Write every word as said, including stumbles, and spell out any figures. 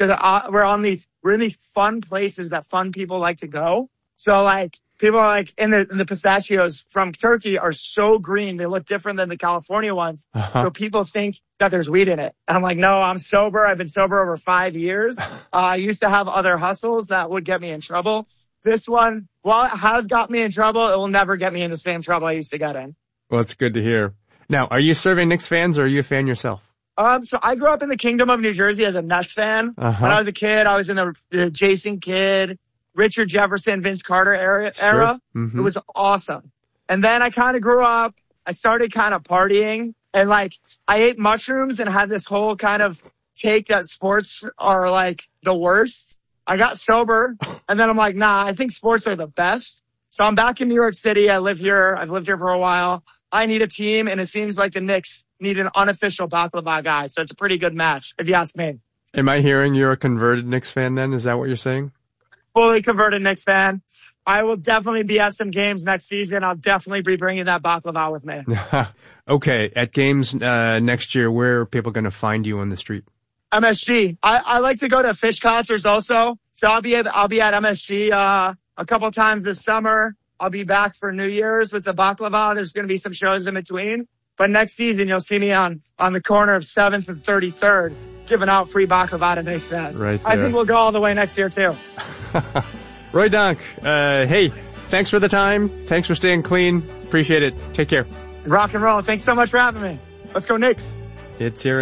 because uh, we're on these, we're in these fun places that fun people like to go. So like, people are like, in the, in the pistachios from Turkey are so green. They look different than the California ones. Uh-huh. So people think that there's weed in it. And I'm like, no, I'm sober. I've been sober over five years. Uh, I used to have other hustles that would get me in trouble. This one, while it has got me in trouble, it will never get me in the same trouble I used to get in. Well, it's good to hear. Now, are you serving Knicks fans or are you a fan yourself? Um, so I grew up in the Kingdom of New Jersey as a Nets fan. Uh-huh. When I was a kid, I was in the, the Jason Kidd, Richard Jefferson, Vince Carter era. Sure. era. Mm-hmm. It was awesome. And then I kind of grew up. I started kind of partying and like I ate mushrooms and had this whole kind of take that sports are like the worst. I got sober and then I'm like, nah, I think sports are the best. So I'm back in New York City. I live here. I've lived here for a while. I need a team and it seems like the Knicks need an unofficial baklava guy. So it's a pretty good match if you ask me. Am I hearing you're a converted Knicks fan then? Is that what you're saying? Fully converted Knicks fan. I will definitely be at some games next season. I'll definitely be bringing that baklava with me. Okay. At games uh, next year, where are people going to find you on the street? M S G. I, I like to go to Fish concerts also. So I'll be at, I'll be at M S G uh, a couple times this summer. I'll be back for New Year's with the baklava. There's going to be some shows in between. But next season, you'll see me on, on the corner of seventh and thirty-third giving out free baklava to Knicks fans. Right there. I think we'll go all the way next year too. Roy Donk, uh, hey, thanks for the time. Thanks for staying clean. Appreciate it. Take care. Rock and roll. Thanks so much for having me. Let's go Knicks. It's here.